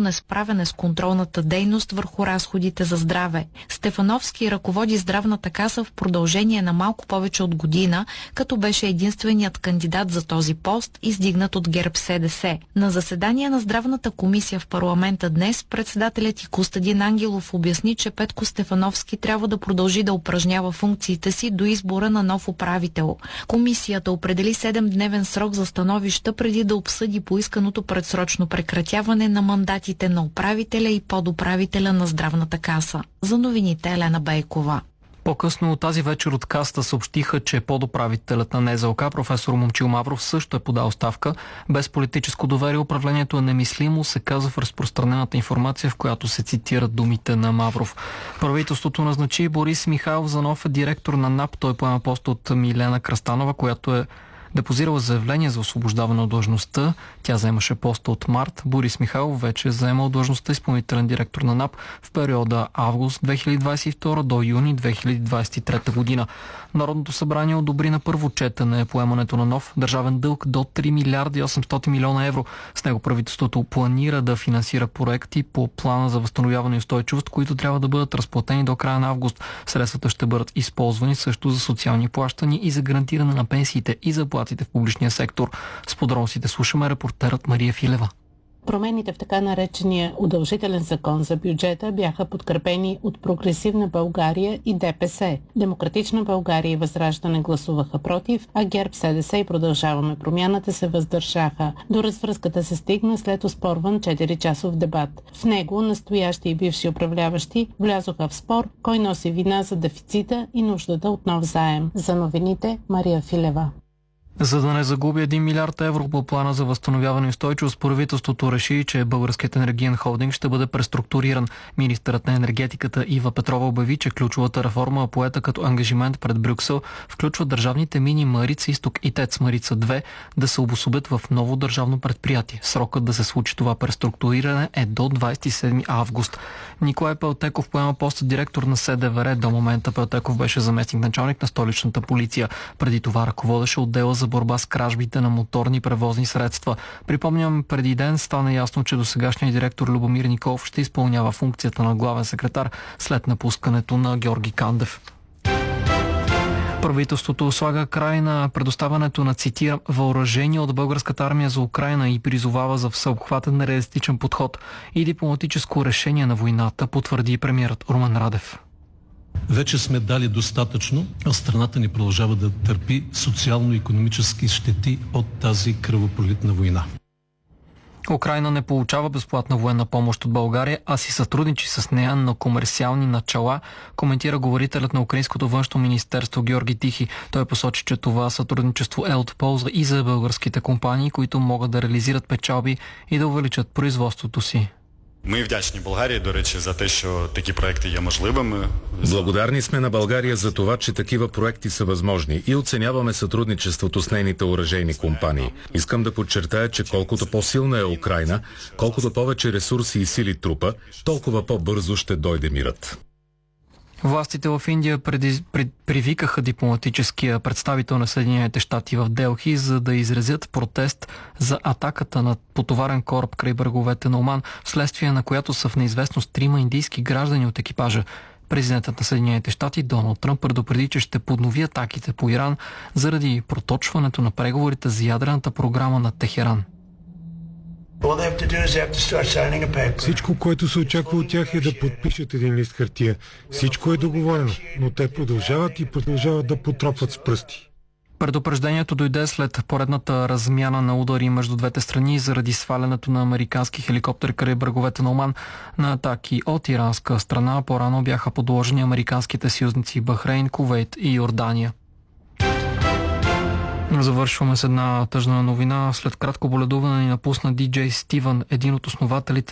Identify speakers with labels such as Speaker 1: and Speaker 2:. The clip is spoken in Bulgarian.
Speaker 1: несправяне с контролната дейност върху разходите за здраве. Стефановски ръководи Здравната каса в продължение на малко повече от година, като беше единственият кандидат за този пост, издигнат от ГЕРБ-СДС. На заседание на Здравната комисия в парламента днес председателят и Костадин Ангелов обясни, че Петко Стефановски трябва да продължи да упражнява функциите си до избора на нов управител. Комисията определи 7-дневен срок за становища преди да обсъди поисканото предсрочно прекратяване на мандатите на управителя и подуправителя на Здравната каса. За новините Елена Бейкова.
Speaker 2: По-късно тази вечер от Касата съобщиха, че подуправителят на НЗОК, професор Момчил Мавров, също е подал оставка. Без политическо доверие управлението е немислимо, се казва в разпространената информация, в която се цитират думите на Мавров. Правителството назначи Борис Михайлов за нов директор на НАП. Той поема пост от Милена Кръстанова, която е депозирала заявление за освобождаване от длъжността. Тя заемаше поста от март. Борис Михайлов вече заемал длъжността изпълнителен директор на НАП в периода август 2022 до юни 2023 година. Народното събрание одобри на първо четене поемането на нов държавен дълг до 3 милиарда и 800 милиона евро. С него правителството планира да финансира проекти по плана за възстановяване и устойчивост, които трябва да бъдат разплатени до края на август. Средствата ще бъдат използвани също за социални плащания и за гарантиране на пенсиите и заплатите в публичния сектор. С подробностите слушаме репортерът Мария Филева.
Speaker 3: Промените в така наречения удължителен закон за бюджета бяха подкрепени от Прогресивна България и ДПС. Демократична България и Възраждане гласуваха против, а ГЕРБ, СДС и Продължаваме промяната се въздържаха. До развръзката се стигна след оспорван 4-часов дебат. В него настоящи и бивши управляващи влязоха в спор кой носи вина за дефицита и нуждата от нов заем. За новините Мария Филева.
Speaker 2: За да не загуби 1 милиард евро по плана за възстановяване и устойчивост, правителството реши, че Българският енергиен холдинг ще бъде преструктуриран. Министърът на енергетиката Ива Петрова обяви, че ключовата реформа, поета като ангажимент пред Брюксел, включва държавните мини Марица Изток и ТЕЦ Марица 2 да се обособят в ново държавно предприятие. Срокът да се случи това преструктуриране е до 27 август. Николай Пелтеков поема поста директор на СДВР. До момента Пелтеков беше заместник началник на столичната полиция. Преди това ръководеше отдела за борба с кражбите на моторни превозни средства. Припомням, преди ден стана ясно, че досегашният директор Любомир Николов ще изпълнява функцията на главен секретар след напускането на Георги Кандев. Правителството слага край на предоставянето на, цитирам, въоръжение от българската армия за Украйна и призовава за всеобхватен реалистичен подход и дипломатическо решение на войната, потвърди премиерът Румен Радев.
Speaker 4: Вече сме дали достатъчно, а страната ни продължава да търпи социално-икономически щети от тази кръвопролитна война.
Speaker 2: Украйна не получава безплатна военна помощ от България, а си сътрудничи с нея на комерциални начала, коментира говорителят на Украинското външно министерство Георги Тихи. Той посочи, че това сътрудничество е от полза и за българските компании, които могат да реализират печалби и да увеличат производството си.
Speaker 5: Ми вдячні Болгарії, до речі, за те, що такі проекти є можливими.
Speaker 6: Благодарни сме на България за това, че такива проекти са възможни и оценяваме сътрудничеството с нейните оръжейни компании. Искам да подчертая, че колкото по-силна е Украйна, колкото повече ресурси и сили трупа, толкова по-бързо ще дойде мирът.
Speaker 2: Властите в Индия привикаха дипломатическия представител на Съединените щати в Делхи, за да изразят протест за атаката на потоварен кораб край бреговете на Оман, вследствие на която са в неизвестност 3 индийски граждани от екипажа. Президентът на Съединените щати Доналд Тръмп предупреди, че ще поднови атаките по Иран заради проточването на преговорите за ядрената програма на Техеран.
Speaker 7: Всичко, което се очаква от тях, е да подпишат един лист хартия. Всичко е договорено, но те продължават да потропват с пръсти.
Speaker 2: Предупреждението дойде след поредната размяна на удари между двете страни заради свалянето на американски хеликоптери край бреговете на Оман. На атаки от иранска страна по-рано бяха подложени американските съюзници Бахрейн, Кувейт и Йордания. Завършваме с една тъжна новина. След кратко боледуване ни напусна диджей Стивън, един от основателите